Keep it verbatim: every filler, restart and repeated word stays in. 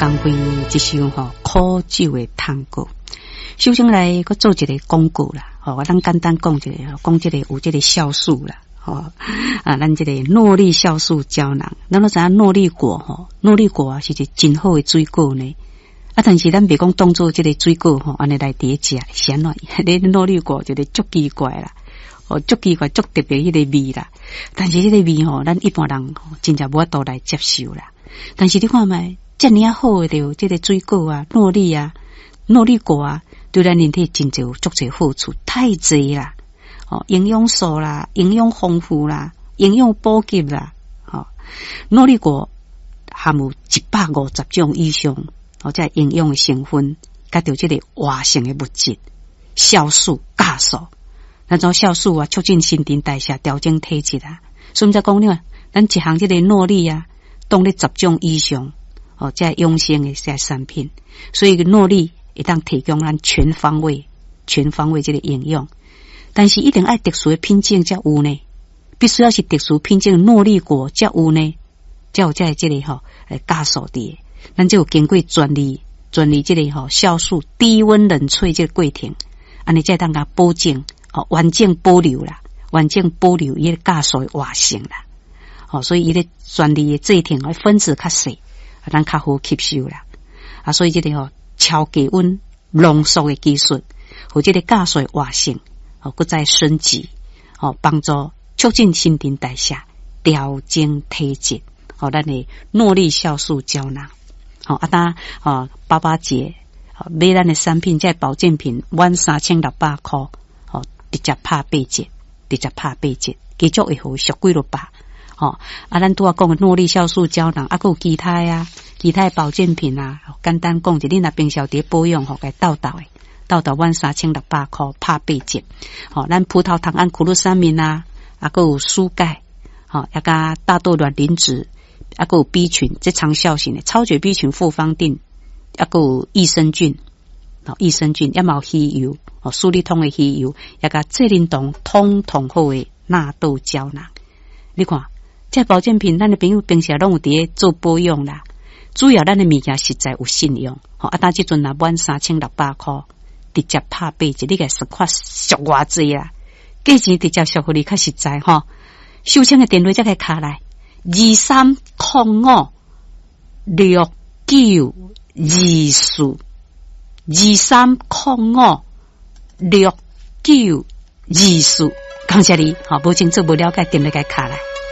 干杯一箱吼苦酒的糖果。首先来我做一个广告啦，吼，我咱简单讲一个，讲这个有这个酵素啦，吼啊，咱这个诺丽酵素胶囊，咱都知影诺丽果吼，诺丽果啊是一个真好的水果呢。啊，但是咱别讲当做这个水果吼，安尼来伫食，是安怎？你诺丽果就是足奇怪啦，哦，足奇怪，足特别迄个味啦。但是迄个味吼，咱一般人真正无法度来接受啦。但是你看卖，遮尔啊好的着这个水果啊，诺丽啊，诺丽果啊，对咱人体真侪有足侪好处，太侪啦，哦，营养素啦，营养丰富啦，营养补给啦，哦，诺丽果含有一百五十种以上。哦，这营养的成分，甲着这个活性的物质，酵素、酵素，那种酵素啊，促进新陈代谢，调整体质啊。所以才讲呢，咱一项这个诺丽啊，当咧十种以上，哦，这养生的这产品，所以诺丽会当提供咱全方位、全方位这个营养。但是一定爱特殊的品种才有呢，必须要是特殊品种诺丽果才有呢，才有这这里吼，诶，酵素的。咱就有经过专利、专利这个吼酵素低温冷萃这个过程，安尼才当甲保证哦完整保留啦，完整保留伊个酵素的活性啦。哦，所以伊个专利的制定的分子较细，咱较好吸收啦。啊，所以这个吼超低温浓缩的技术，和这个酵素的活性哦，搁再升级哦，帮助促进新陈代谢，调整体质。哦，咱的诺丽酵素胶囊。好、哦，啊，当哦，八八节，哦，买咱的产品，即保健品，满三千六百块，哦，直接拍八折，直接拍八折，继续会好俗几落百，哦，啊，咱拄啊讲的诺丽酵素胶囊，啊，还有其他啊，其他保健品啊，简单讲者，你若平常伫保养吼，该倒倒诶，倒倒满三千六百块，拍八折，哦，咱葡萄糖胺苦芦酸锰啊，啊，还有舒钙，哦，也加大豆卵磷脂。啊，还有 B 群，这长效型的超绝 B 群复方定，啊，还有益生菌，哦，益生菌，也有鱼油，哦，苏力通的鱼油，也甲这灵酮通通好的纳豆胶囊。你看，这保健品，咱的朋友平时拢有伫做保养啦，主要咱的物件实在有信用，哦，啊，但这阵若满三千六百块，直接拍八折，你个算看俗偌济啦，价钱直接俗互你较实在吼。收钱的电话则个卡来。二三零五六九二四，二三零五六九二四，感谢你，好，无清楚无了解，点来个卡来。